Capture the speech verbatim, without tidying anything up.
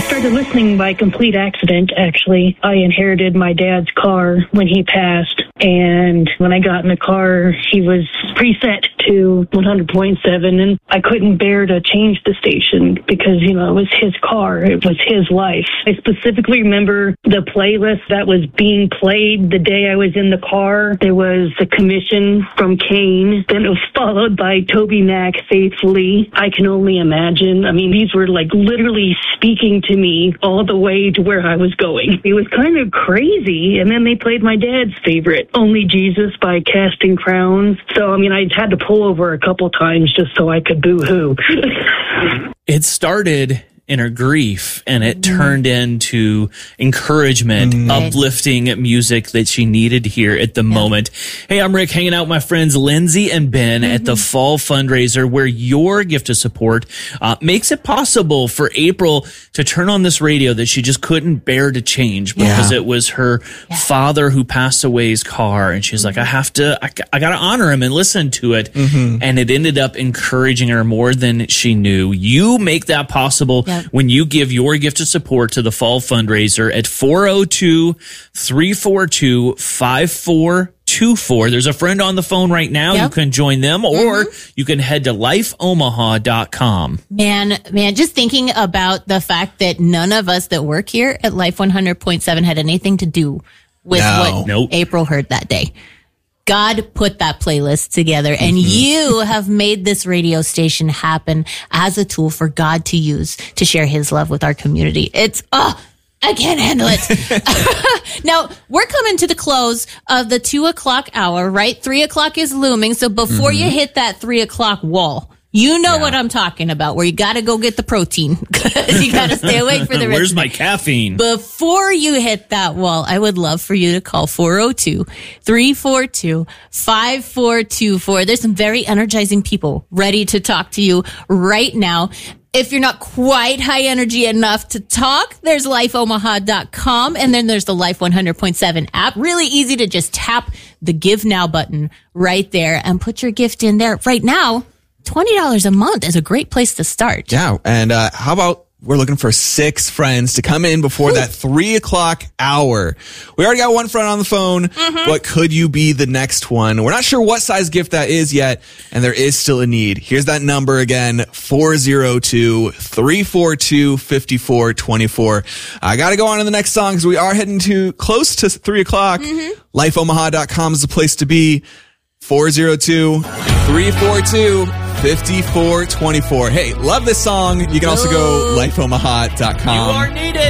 started listening by complete accident, actually. I inherited my dad's car when he passed, and when I got in the car, he was preset to one hundred point seven, and I couldn't bear to change the station because, you know, it was his car. It was his life. I specifically remember the playlist that was being played the day I was in the car. There was The Commission from Kane, then it was followed by Toby Mac, Faithfully, I Can Only Imagine. I mean, these were like literally speaking to me all the way to where I was going. It was kind of crazy. And then they played my dad's favorite, Only Jesus by Casting Crowns. So, I mean, I had to pull over a couple times just so I could boo-hoo. It started in her grief, and it mm-hmm. turned into encouragement, mm-hmm. uplifting music that she needed to hear at the yeah. moment. Hey, I'm Rick, hanging out with my friends Lindsay and Ben mm-hmm. at the Fall Fundraiser, where your gift of support uh, makes it possible for April to turn on this radio that she just couldn't bear to change because yeah. it was her yeah. father who passed away's car, and she's mm-hmm. like, I have to, I, I got to honor him and listen to it. Mm-hmm. And it ended up encouraging her more than she knew. You make that possible yeah. when you give your gift of support to the Fall Fundraiser at four oh two, three four two, five four two four. There's a friend on the phone right now. Yep. You can join them, or mm-hmm. you can head to life omaha dot com. Man, man, just thinking about the fact that none of us that work here at Life one hundred point seven had anything to do with no. what nope. April heard that day. God put that playlist together, and mm-hmm. you have made this radio station happen as a tool for God to use to share his love with our community. It's, oh, I can't handle it. Now, we're coming to the close of the two o'clock hour, right? Three o'clock is looming. So before mm-hmm. you hit that three o'clock wall, you know yeah. what I'm talking about, where you got to go get the protein because you got to stay awake for the rest Where's of my caffeine? Before you hit that wall, I would love for you to call four oh two, three four two, five four two four. There's some very energizing people ready to talk to you right now. If you're not quite high energy enough to talk, there's life omaha dot com, and then there's the Life one hundred point seven app. Really easy to just tap the Give Now button right there and put your gift in there. Right now, twenty dollars a month is a great place to start. Yeah. And uh, how about we're looking for six friends to come in before Ooh. that three o'clock hour. We already got one friend on the phone, mm-hmm. but could you be the next one? We're not sure what size gift that is yet, and there is still a need. Here's that number again, four oh two, three four two, five four two four. I got to go on to the next song because we are heading to close to three o'clock. Mm-hmm. life omaha dot com is the place to be. four oh two, three four two, five four two four. Hey, love this song. You can also go life omaha dot com. You are needed.